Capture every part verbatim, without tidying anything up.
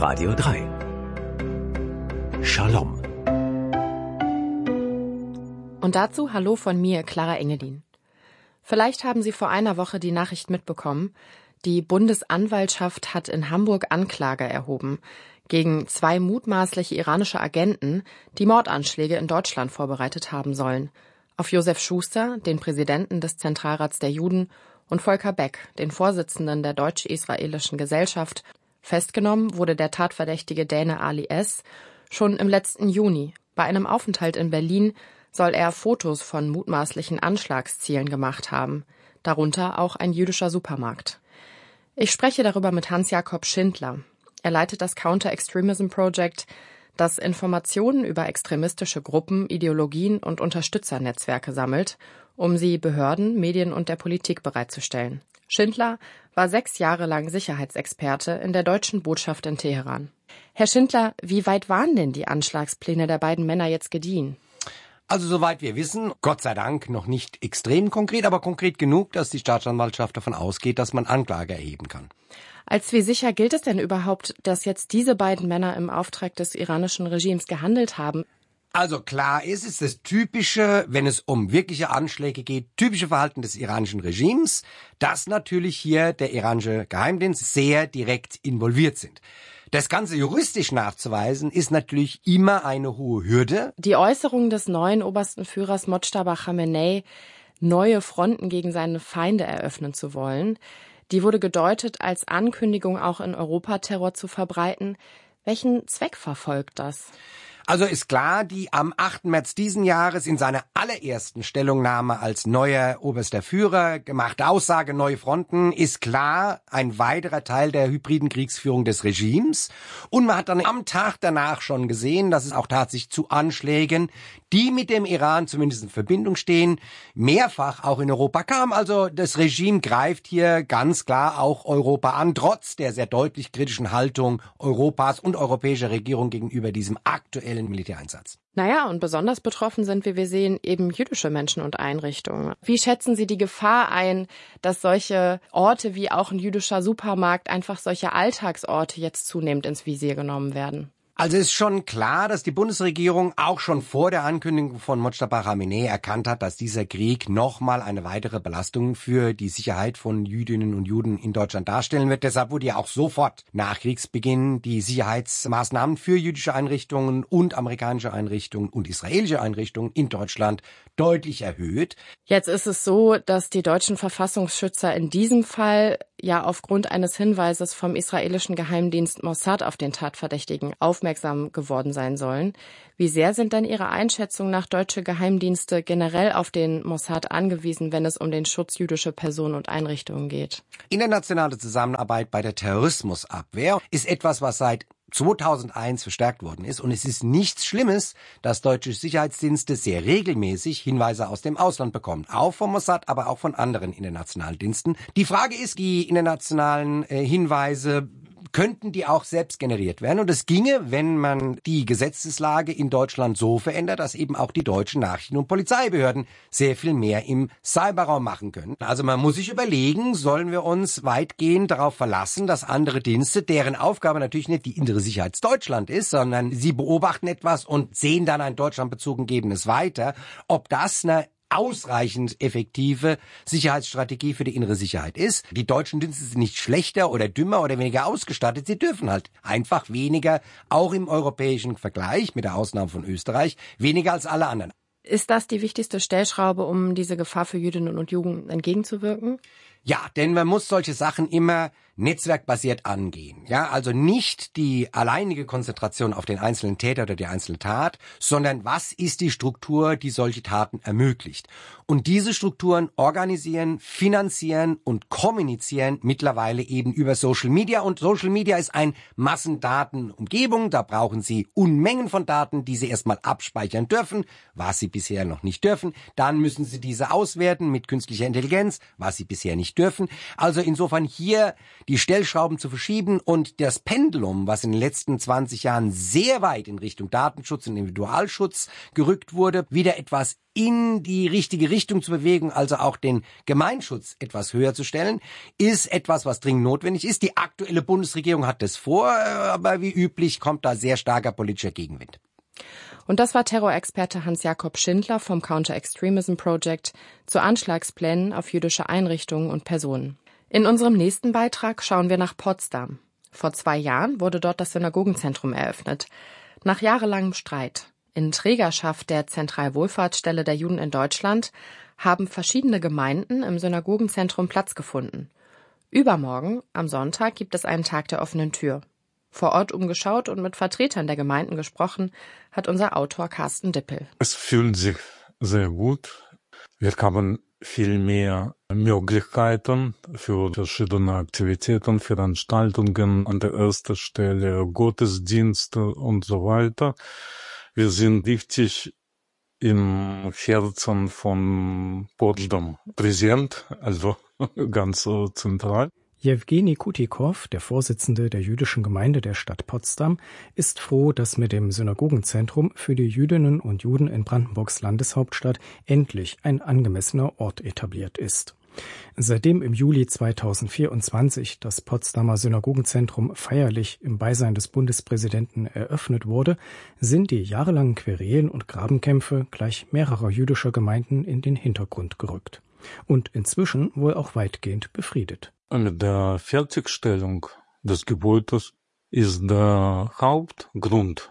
Radio drei. Shalom. Und dazu Hallo von mir, Clara Engelin. Vielleicht haben Sie vor einer Woche die Nachricht mitbekommen, die Bundesanwaltschaft hat in Hamburg Anklage erhoben gegen zwei mutmaßliche iranische Agenten, die Mordanschläge in Deutschland vorbereitet haben sollen. Auf Josef Schuster, den Präsidenten des Zentralrats der Juden, und Volker Beck, den Vorsitzenden der Deutsch-Israelischen Gesellschaft. Festgenommen wurde der Tatverdächtige Däne Ali S. schon im letzten Juni. Bei einem Aufenthalt in Berlin soll er Fotos von mutmaßlichen Anschlagszielen gemacht haben, darunter auch ein jüdischer Supermarkt. Ich spreche darüber mit Hans-Jakob Schindler. Er leitet das Counter-Extremism Project, das Informationen über extremistische Gruppen, Ideologien und Unterstützernetzwerke sammelt, um sie Behörden, Medien und der Politik bereitzustellen. Schindler war sechs Jahre lang Sicherheitsexperte in der deutschen Botschaft in Teheran. Herr Schindler, wie weit waren denn die Anschlagspläne der beiden Männer jetzt gediehen? Also soweit wir wissen, Gott sei Dank noch nicht extrem konkret, aber konkret genug, dass die Staatsanwaltschaft davon ausgeht, dass man Anklage erheben kann. Als wie sicher gilt es denn überhaupt, dass jetzt diese beiden Männer im Auftrag des iranischen Regimes gehandelt haben? Also klar ist, ist das typische, wenn es um wirkliche Anschläge geht, typische Verhalten des iranischen Regimes, dass natürlich hier der iranische Geheimdienst sehr direkt involviert sind. Das Ganze juristisch nachzuweisen, ist natürlich immer eine hohe Hürde. Die Äußerung des neuen obersten Führers Mojtaba Khamenei, neue Fronten gegen seine Feinde eröffnen zu wollen, die wurde gedeutet als Ankündigung, auch in Europa Terror zu verbreiten. Welchen Zweck verfolgt das? Also ist klar, die am achten März diesen Jahres in seiner allerersten Stellungnahme als neuer oberster Führer gemachte Aussage, neue Fronten, ist klar ein weiterer Teil der hybriden Kriegsführung des Regimes. Und man hat dann am Tag danach schon gesehen, dass es auch tatsächlich zu Anschlägen, die mit dem Iran zumindest in Verbindung stehen, mehrfach auch in Europa kam. Also das Regime greift hier ganz klar auch Europa an, trotz der sehr deutlich kritischen Haltung Europas und europäischer Regierung gegenüber diesem aktuellen Militäreinsatz. Naja, und besonders betroffen sind, wie wir sehen, eben jüdische Menschen und Einrichtungen. Wie schätzen Sie die Gefahr ein, dass solche Orte wie auch ein jüdischer Supermarkt, einfach solche Alltagsorte jetzt zunehmend ins Visier genommen werden? Also ist schon klar, dass die Bundesregierung auch schon vor der Ankündigung von Mojtaba Khamenei erkannt hat, dass dieser Krieg nochmal eine weitere Belastung für die Sicherheit von Jüdinnen und Juden in Deutschland darstellen wird. Deshalb wurde ja auch sofort nach Kriegsbeginn die Sicherheitsmaßnahmen für jüdische Einrichtungen und amerikanische Einrichtungen und israelische Einrichtungen in Deutschland deutlich erhöht. Jetzt ist es so, dass die deutschen Verfassungsschützer in diesem Fall ja aufgrund eines Hinweises vom israelischen Geheimdienst Mossad auf den Tatverdächtigen aufmerksam geworden sein sollen. Wie sehr sind denn Ihrer Einschätzung nach deutsche Geheimdienste generell auf den Mossad angewiesen, wenn es um den Schutz jüdischer Personen und Einrichtungen geht? Internationale Zusammenarbeit bei der Terrorismusabwehr ist etwas, was seit zweitausendeins verstärkt worden ist. Und es ist nichts Schlimmes, dass deutsche Sicherheitsdienste sehr regelmäßig Hinweise aus dem Ausland bekommen. Auch vom Mossad, aber auch von anderen internationalen Diensten. Die Frage ist, die internationalen äh, Hinweise, könnten die auch selbst generiert werden? Und es ginge, wenn man die Gesetzeslage in Deutschland so verändert, dass eben auch die deutschen Nachrichten- und Polizeibehörden sehr viel mehr im Cyberraum machen können. Also man muss sich überlegen, sollen wir uns weitgehend darauf verlassen, dass andere Dienste, deren Aufgabe natürlich nicht die innere Sicherheit Deutschland ist, sondern sie beobachten etwas und sehen dann ein Deutschlandbezug und geben es weiter, ob das eine ausreichend effektive Sicherheitsstrategie für die innere Sicherheit ist. Die deutschen Dienste sind nicht schlechter oder dümmer oder weniger ausgestattet. Sie dürfen halt einfach weniger, auch im europäischen Vergleich, mit der Ausnahme von Österreich, weniger als alle anderen. Ist das die wichtigste Stellschraube, um diese Gefahr für Jüdinnen und Juden entgegenzuwirken? Ja, denn man muss solche Sachen immer netzwerkbasiert angehen. Ja, also nicht die alleinige Konzentration auf den einzelnen Täter oder die einzelne Tat, sondern was ist die Struktur, die solche Taten ermöglicht? Und diese Strukturen organisieren, finanzieren und kommunizieren mittlerweile eben über Social Media. Und Social Media ist ein Massendatenumgebung. Da brauchen Sie Unmengen von Daten, die Sie erstmal abspeichern dürfen, was Sie bisher noch nicht dürfen. Dann müssen Sie diese auswerten mit künstlicher Intelligenz, was Sie bisher nicht dürfen. Also insofern hier die Stellschrauben zu verschieben und das Pendulum, was in den letzten zwanzig Jahren sehr weit in Richtung Datenschutz und Individualschutz gerückt wurde, wieder etwas in die richtige Richtung zu bewegen, also auch den Gemeinschutz etwas höher zu stellen, ist etwas, was dringend notwendig ist. Die aktuelle Bundesregierung hat das vor, aber wie üblich kommt da sehr starker politischer Gegenwind. Und das war Terrorexperte Hans-Jakob Schindler vom Counter-Extremism Project zu Anschlagsplänen auf jüdische Einrichtungen und Personen. In unserem nächsten Beitrag schauen wir nach Potsdam. Vor zwei Jahren wurde dort das Synagogenzentrum eröffnet. Nach jahrelangem Streit. In Trägerschaft der Zentralwohlfahrtsstelle der Juden in Deutschland haben verschiedene Gemeinden im Synagogenzentrum Platz gefunden. Übermorgen, am Sonntag, gibt es einen Tag der offenen Tür. Vor Ort umgeschaut und mit Vertretern der Gemeinden gesprochen, hat unser Autor Carsten Dippel. Es fühlt sich sehr gut. Wir haben viel mehr Möglichkeiten für verschiedene Aktivitäten, Veranstaltungen an der ersten Stelle, Gottesdienste und so weiter. Wir sind richtig im Herzen von Potsdam präsent, also ganz zentral. Jewgeni Kutikow, der Vorsitzende der jüdischen Gemeinde der Stadt Potsdam, ist froh, dass mit dem Synagogenzentrum für die Jüdinnen und Juden in Brandenburgs Landeshauptstadt endlich ein angemessener Ort etabliert ist. Seitdem im Juli zweitausendvierundzwanzig das Potsdamer Synagogenzentrum feierlich im Beisein des Bundespräsidenten eröffnet wurde, sind die jahrelangen Querelen und Grabenkämpfe gleich mehrerer jüdischer Gemeinden in den Hintergrund gerückt. Und inzwischen wohl auch weitgehend befriedet. Mit der Fertigstellung des Gebäudes ist der Hauptgrund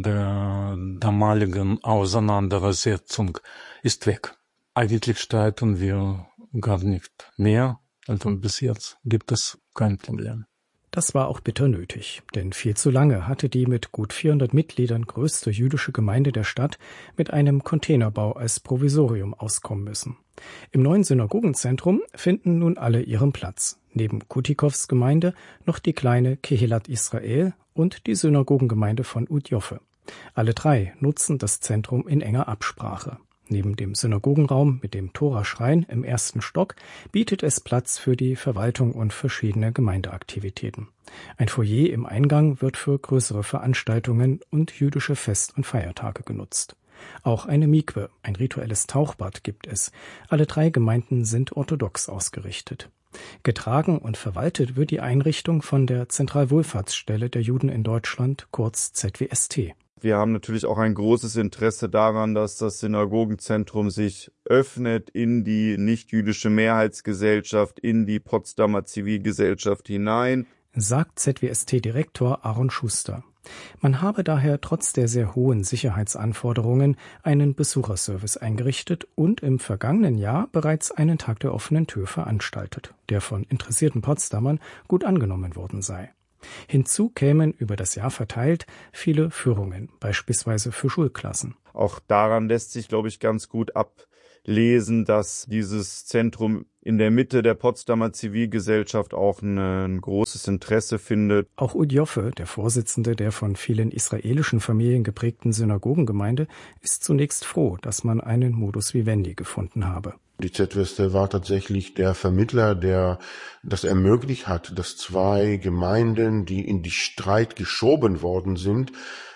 der damaligen Auseinandersetzung ist weg. Eigentlich streiten wir gar nicht mehr, also bis jetzt gibt es kein Problem. Das war auch bitter nötig, denn viel zu lange hatte die mit gut vierhundert Mitgliedern größte jüdische Gemeinde der Stadt mit einem Containerbau als Provisorium auskommen müssen. Im neuen Synagogenzentrum finden nun alle ihren Platz. Neben Kutikows Gemeinde noch die kleine Kehilat Israel und die Synagogengemeinde von Udjoffe. Alle drei nutzen das Zentrum in enger Absprache. Neben dem Synagogenraum mit dem Toraschrein im ersten Stock bietet es Platz für die Verwaltung und verschiedene Gemeindeaktivitäten. Ein Foyer im Eingang wird für größere Veranstaltungen und jüdische Fest- und Feiertage genutzt. Auch eine Mikwe, ein rituelles Tauchbad, gibt es. Alle drei Gemeinden sind orthodox ausgerichtet. Getragen und verwaltet wird die Einrichtung von der Zentralwohlfahrtsstelle der Juden in Deutschland, kurz Z W S T. Wir haben natürlich auch ein großes Interesse daran, dass das Synagogenzentrum sich öffnet in die nichtjüdische Mehrheitsgesellschaft, in die Potsdamer Zivilgesellschaft hinein, sagt Z W S T-Direktor Aaron Schuster. Man habe daher trotz der sehr hohen Sicherheitsanforderungen einen Besucherservice eingerichtet und im vergangenen Jahr bereits einen Tag der offenen Tür veranstaltet, der von interessierten Potsdamern gut angenommen worden sei. Hinzu kämen über das Jahr verteilt viele Führungen, beispielsweise für Schulklassen. Auch daran lässt sich, glaube ich, ganz gut ablesen, dass dieses Zentrum in der Mitte der Potsdamer Zivilgesellschaft auch ein großes Interesse findet. Auch Udjoffe, der Vorsitzende der von vielen israelischen Familien geprägten Synagogengemeinde, ist zunächst froh, dass man einen Modus vivendi gefunden habe. Die Z W S T war tatsächlich der Vermittler, der das ermöglicht hat, dass zwei Gemeinden, die in die Streit geschoben worden sind,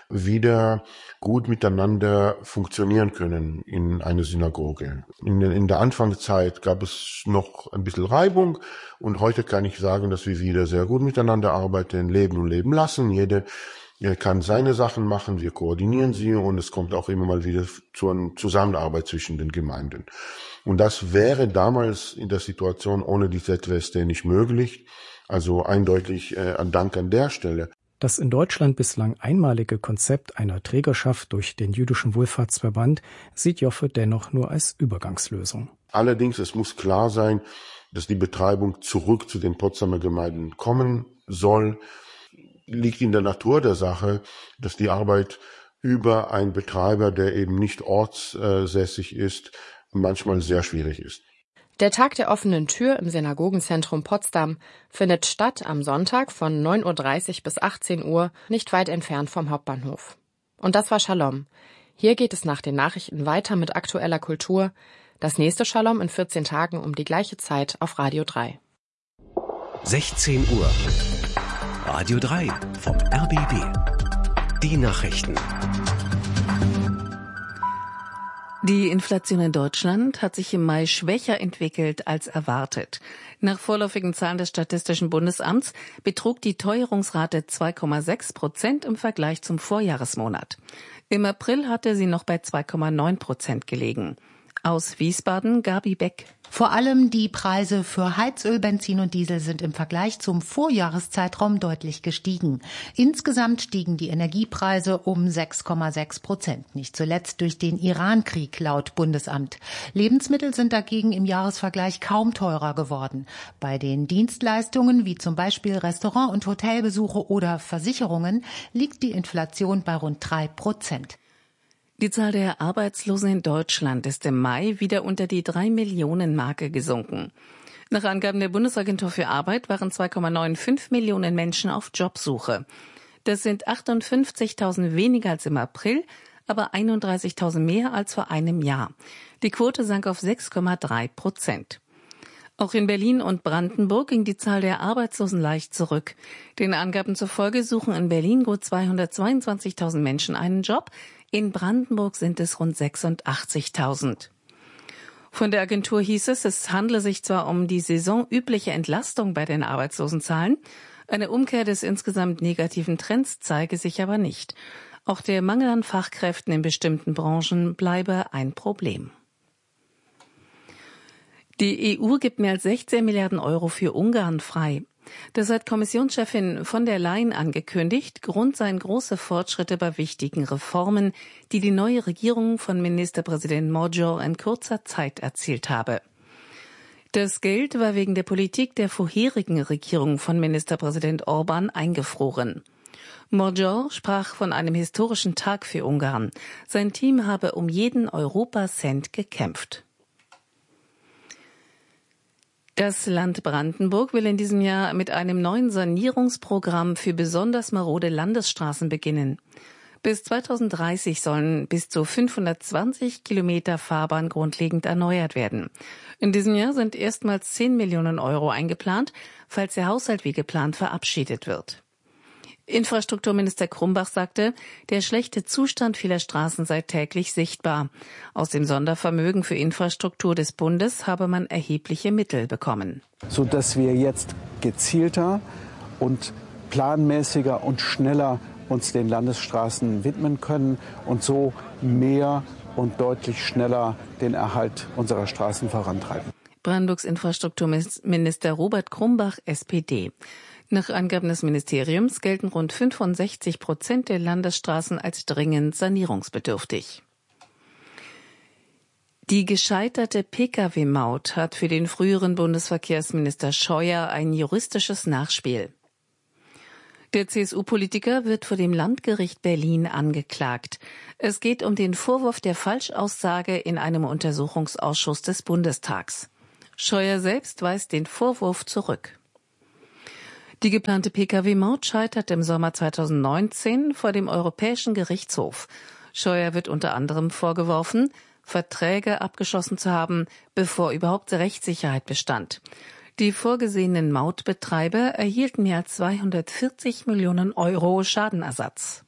wieder gut miteinander funktionieren können in einer Synagoge. In, in der Anfangszeit gab es noch ein bisschen Reibung und heute kann ich sagen, dass wir wieder sehr gut miteinander arbeiten, leben und leben lassen. Jede Er kann seine Sachen machen, wir koordinieren sie und es kommt auch immer mal wieder zu einer Zusammenarbeit zwischen den Gemeinden. Und das wäre damals in der Situation ohne die Z W S T nicht möglich. Also eindeutig äh, ein Dank an der Stelle. Das in Deutschland bislang einmalige Konzept einer Trägerschaft durch den Jüdischen Wohlfahrtsverband sieht Joffe dennoch nur als Übergangslösung. Allerdings, es muss klar sein, dass die Betreibung zurück zu den Potsdamer Gemeinden kommen soll. Liegt in der Natur der Sache, dass die Arbeit über einen Betreiber, der eben nicht ortsässig ist, manchmal sehr schwierig ist. Der Tag der offenen Tür im Synagogenzentrum Potsdam findet statt am Sonntag von neun Uhr dreißig bis achtzehn Uhr, nicht weit entfernt vom Hauptbahnhof. Und das war Shalom. Hier geht es nach den Nachrichten weiter mit aktueller Kultur. Das nächste Shalom in vierzehn Tagen um die gleiche Zeit auf Radio drei. sechzehn Uhr. Radio drei vom R B B. Die Nachrichten. Die Inflation in Deutschland hat sich im Mai schwächer entwickelt als erwartet. Nach vorläufigen Zahlen des Statistischen Bundesamts betrug die Teuerungsrate zwei Komma sechs Prozent im Vergleich zum Vorjahresmonat. Im April hatte sie noch bei zwei Komma neun Prozent gelegen. Aus Wiesbaden, Gabi Beck. Vor allem die Preise für Heizöl, Benzin und Diesel sind im Vergleich zum Vorjahreszeitraum deutlich gestiegen. Insgesamt stiegen die Energiepreise um sechs Komma sechs Prozent, nicht zuletzt durch den Iran-Krieg laut Bundesamt. Lebensmittel sind dagegen im Jahresvergleich kaum teurer geworden. Bei den Dienstleistungen wie zum Beispiel Restaurant- und Hotelbesuche oder Versicherungen liegt die Inflation bei rund drei Prozent. Die Zahl der Arbeitslosen in Deutschland ist im Mai wieder unter die drei Millionen Marke gesunken. Nach Angaben der Bundesagentur für Arbeit waren zwei Komma fünfundneunzig Millionen Menschen auf Jobsuche. Das sind achtundfünfzigtausend weniger als im April, aber einunddreißigtausend mehr als vor einem Jahr. Die Quote sank auf sechs Komma drei Prozent. Auch in Berlin und Brandenburg ging die Zahl der Arbeitslosen leicht zurück. Den Angaben zufolge suchen in Berlin gut zweihundertzweiundzwanzigtausend Menschen einen Job. In Brandenburg sind es rund sechsundachtzigtausend. Von der Agentur hieß es, es handle sich zwar um die saisonübliche Entlastung bei den Arbeitslosenzahlen, eine Umkehr des insgesamt negativen Trends zeige sich aber nicht. Auch der Mangel an Fachkräften in bestimmten Branchen bleibe ein Problem. Die E U gibt mehr als sechzehn Milliarden Euro für Ungarn frei. Das hat Kommissionschefin von der Leyen angekündigt. Grund seien große Fortschritte bei wichtigen Reformen, die die neue Regierung von Ministerpräsident Magyar in kurzer Zeit erzielt habe. Das Geld war wegen der Politik der vorherigen Regierung von Ministerpräsident Orbán eingefroren. Magyar sprach von einem historischen Tag für Ungarn. Sein Team habe um jeden Europacent gekämpft. Das Land Brandenburg will in diesem Jahr mit einem neuen Sanierungsprogramm für besonders marode Landesstraßen beginnen. Bis zweitausenddreißig sollen bis zu fünfhundertzwanzig Kilometer Fahrbahn grundlegend erneuert werden. In diesem Jahr sind erstmals zehn Millionen Euro eingeplant, falls der Haushalt wie geplant verabschiedet wird. Infrastrukturminister Krumbach sagte, der schlechte Zustand vieler Straßen sei täglich sichtbar. Aus dem Sondervermögen für Infrastruktur des Bundes habe man erhebliche Mittel bekommen. Sodass wir jetzt gezielter und planmäßiger und schneller uns den Landesstraßen widmen können und so mehr und deutlich schneller den Erhalt unserer Straßen vorantreiben. Brandenburgs Infrastrukturminister Robert Krumbach, S P D. Nach Angaben des Ministeriums gelten rund fünfundsechzig Prozent der Landesstraßen als dringend sanierungsbedürftig. Die gescheiterte Pkw-Maut hat für den früheren Bundesverkehrsminister Scheuer ein juristisches Nachspiel. Der C S U-Politiker wird vor dem Landgericht Berlin angeklagt. Es geht um den Vorwurf der Falschaussage in einem Untersuchungsausschuss des Bundestags. Scheuer selbst weist den Vorwurf zurück. Die geplante Pkw-Maut scheitert im Sommer zweitausendneunzehn vor dem Europäischen Gerichtshof. Scheuer wird unter anderem vorgeworfen, Verträge abgeschlossen zu haben, bevor überhaupt Rechtssicherheit bestand. Die vorgesehenen Mautbetreiber erhielten mehr als zweihundertvierzig Millionen Euro Schadenersatz.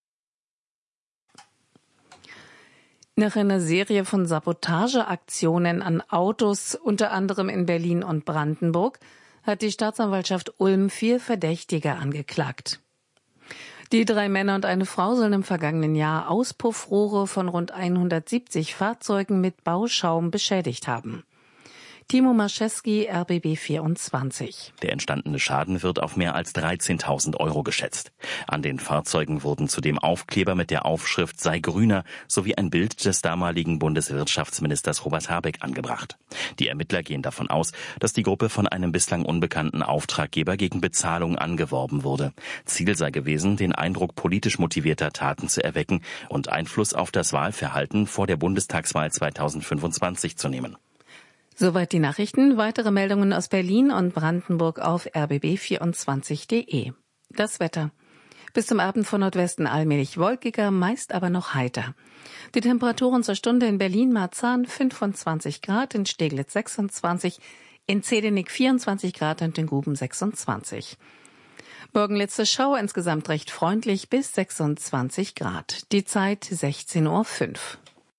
Nach einer Serie von Sabotageaktionen an Autos, unter anderem in Berlin und Brandenburg, hat die Staatsanwaltschaft Ulm vier Verdächtige angeklagt. Die drei Männer und eine Frau sollen im vergangenen Jahr Auspuffrohre von rund hundertsiebzig Fahrzeugen mit Bauschaum beschädigt haben. Timo Maschewski, R B B vierundzwanzig. Der entstandene Schaden wird auf mehr als dreizehntausend Euro geschätzt. An den Fahrzeugen wurden zudem Aufkleber mit der Aufschrift "Sei grüner" sowie ein Bild des damaligen Bundeswirtschaftsministers Robert Habeck angebracht. Die Ermittler gehen davon aus, dass die Gruppe von einem bislang unbekannten Auftraggeber gegen Bezahlung angeworben wurde. Ziel sei gewesen, den Eindruck politisch motivierter Taten zu erwecken und Einfluss auf das Wahlverhalten vor der Bundestagswahl zweitausendfünfundzwanzig zu nehmen. Soweit die Nachrichten. Weitere Meldungen aus Berlin und Brandenburg auf r b b vierundzwanzig punkt de. Das Wetter. Bis zum Abend von Nordwesten allmählich wolkiger, meist aber noch heiter. Die Temperaturen zur Stunde in Berlin-Marzahn fünfundzwanzig Grad, in Steglitz sechsundzwanzig, In Zedinik vierundzwanzig Grad und in Guben sechsundzwanzig. Morgen letzte Schau, insgesamt recht freundlich bis sechsundzwanzig Grad. Die Zeit sechzehn Uhr fünf.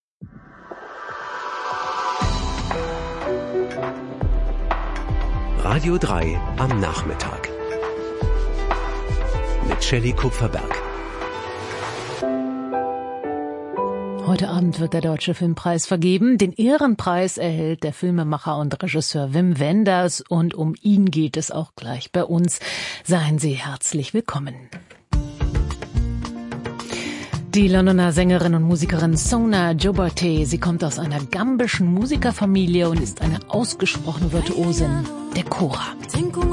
Radio drei am Nachmittag. Mit Shelley Kupferberg. Heute Abend wird der Deutsche Filmpreis vergeben. Den Ehrenpreis erhält der Filmemacher und Regisseur Wim Wenders und um ihn geht es auch gleich bei uns. Seien Sie herzlich willkommen. Die Londoner Sängerin und Musikerin Sona Jobateh, sie kommt aus einer gambischen Musikerfamilie und ist eine ausgesprochene Virtuosin der Kora.